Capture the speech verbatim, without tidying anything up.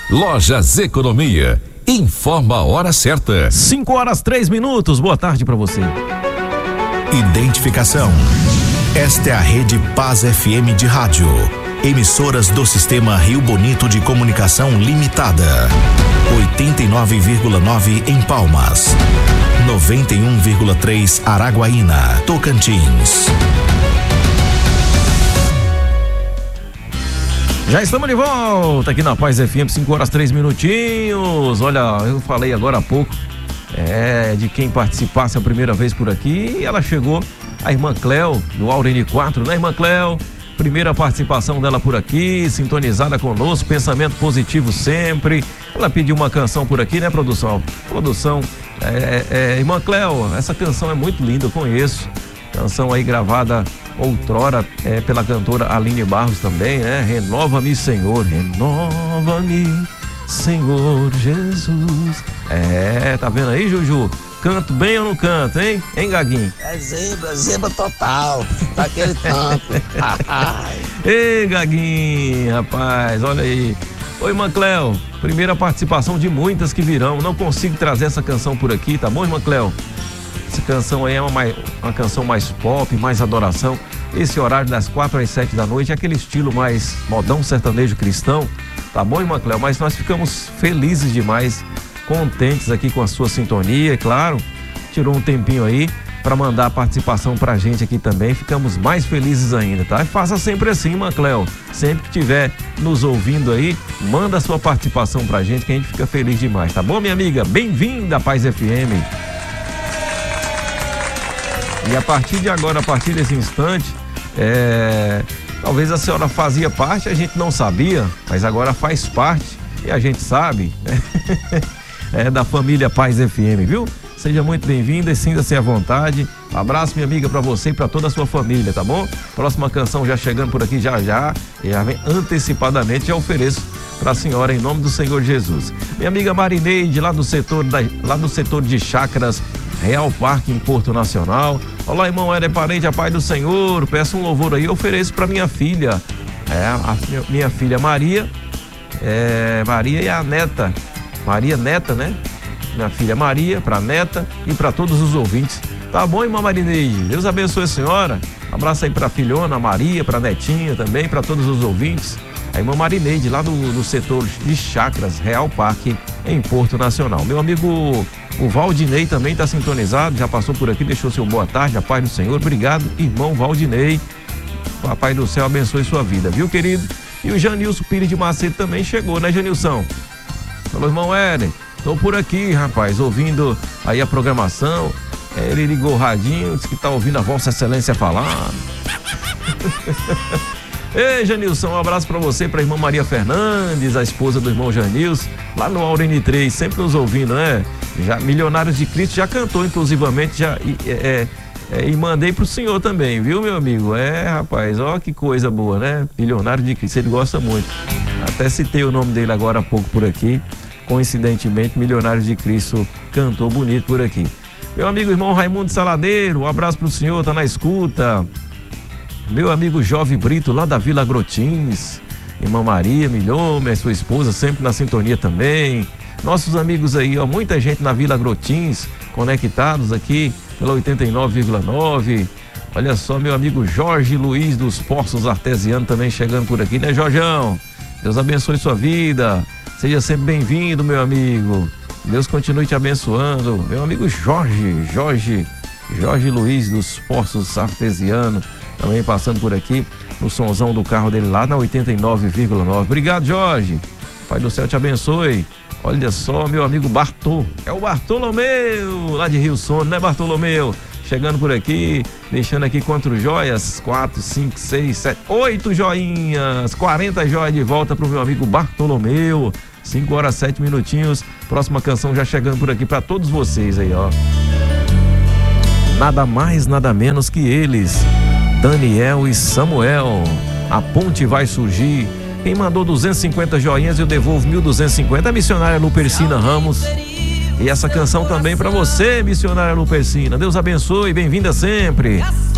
Lojas Economia. Informa a hora certa. cinco horas três minutos. Boa tarde para você. Identificação. Esta é a Rede Paz F M de rádio. Emissoras do Sistema Rio Bonito de Comunicação Limitada. oitenta e nove vírgula nove em Palmas. noventa e um vírgula três Araguaína, Tocantins. Já estamos de volta aqui na Paz F M, cinco horas três minutinhos. Olha, eu falei agora há pouco é, de quem participasse a primeira vez por aqui. E ela chegou, a irmã Cléo, do Aureni quatro, né, irmã Cléo? Primeira participação dela por aqui, sintonizada conosco, pensamento positivo sempre. Ela pediu uma canção por aqui, né, produção? Produção, é, é, irmã Cléo, essa canção é muito linda, eu conheço. Canção aí gravada outrora é, pela cantora Aline Barros também, né? Renova-me, Senhor, renova-me, Senhor Jesus. É, tá vendo aí, Juju? Canto bem ou não canto, hein? Hein, Gaguinho? É zebra, zebra total, daquele tanto. Ei, Gaguinho, rapaz, olha aí. Oi, irmã Cléo, primeira participação de muitas que virão. Não consigo trazer essa canção por aqui, tá bom, irmã Cléo? Essa canção aí é uma, uma canção mais pop, mais adoração. Esse horário das quatro às sete da noite é aquele estilo mais modão sertanejo cristão. Tá bom, irmã Cléo? Mas nós ficamos felizes demais, contentes aqui com a sua sintonia, é claro. Tirou um tempinho aí para mandar a participação pra gente aqui também. Ficamos mais felizes ainda, tá? E faça sempre assim, irmã Cléo. Sempre que estiver nos ouvindo aí, manda a sua participação pra gente que a gente fica feliz demais, tá bom, minha amiga? Bem-vinda à Paz F M. E a partir de agora, a partir desse instante, é, talvez a senhora fazia parte, a gente não sabia, mas agora faz parte e a gente sabe, né? É da família Paz F M, viu? Seja muito bem-vinda e sinta-se à vontade. Um abraço, minha amiga, pra você e pra toda a sua família, tá bom? Próxima canção já chegando por aqui já já, e já vem antecipadamente, já ofereço pra senhora em nome do Senhor Jesus. Minha amiga Marineide, lá do setor, da, lá do setor de chácaras Real Parque em Porto Nacional. Olá, irmão, é parente, a paz do Senhor. Peço um louvor aí, ofereço para minha filha, é, a minha, minha filha Maria, é, Maria e a neta, Maria neta, né? Minha filha Maria, para neta e para todos os ouvintes. Tá bom, irmã Marineide? Deus abençoe a senhora. Abraço aí para a filhona Maria, para a netinha também, para todos os ouvintes. A irmã Marineide, lá do, do setor de chácaras Real Parque em Porto Nacional. Meu amigo o Valdinei também está sintonizado, já passou por aqui, deixou seu boa tarde, a paz do Senhor. Obrigado, irmão Valdinei. Papai do céu abençoe sua vida, viu, querido? E o Janilson Pires de Macedo também chegou, né, Janilson? Falou, irmão Éder, tô por aqui, rapaz, ouvindo aí a programação. É, ele ligou o radinho, disse que tá ouvindo a Vossa Excelência falar. Ei, Janilson, um abraço pra você, pra irmã Maria Fernandes, a esposa do irmão Janilson, lá no Aureni três, sempre nos ouvindo, né? Já, Milionários de Cristo, já cantou, inclusivamente, já, e, é, é, e mandei pro senhor também, viu, meu amigo? É, rapaz, ó que coisa boa, né? Milionários de Cristo, ele gosta muito. Até citei o nome dele agora há pouco por aqui, coincidentemente, Milionários de Cristo cantou bonito por aqui. Meu amigo irmão Raimundo Saladeiro, um abraço pro senhor, tá na escuta. Meu amigo Jovem Brito, lá da Vila Grotins, irmã Maria Milhome, sua esposa, sempre na sintonia também. Nossos amigos aí, ó, muita gente na Vila Grotins, conectados aqui pela oitenta e nove vírgula nove. Olha só, meu amigo Jorge Luiz dos Poços Artesianos também chegando por aqui, né, Jorjão? Deus abençoe sua vida, seja sempre bem-vindo, meu amigo. Deus continue te abençoando. Meu amigo Jorge, Jorge, Jorge Luiz dos Poços Artesianos, também passando por aqui no sonzão do carro dele lá na oitenta e nove vírgula nove. Obrigado, Jorge. Pai do céu te abençoe. Olha só, meu amigo Bartô. É o Bartolomeu, lá de Rio Sono, né, Bartolomeu? Chegando por aqui, deixando aqui quantos joias? Quatro, cinco, seis, sete, oito joinhas. quarenta joias de volta pro meu amigo Bartolomeu. cinco horas, sete minutinhos. Próxima canção já chegando por aqui para todos vocês aí, ó. Nada mais, nada menos que eles. Daniel e Samuel, a ponte vai surgir. Quem mandou duzentas e cinquenta joinhas, eu devolvo mil duzentos e cinquenta. A missionária Lupercina Ramos. E essa canção também para você, missionária Lupercina. Deus abençoe, bem-vinda sempre.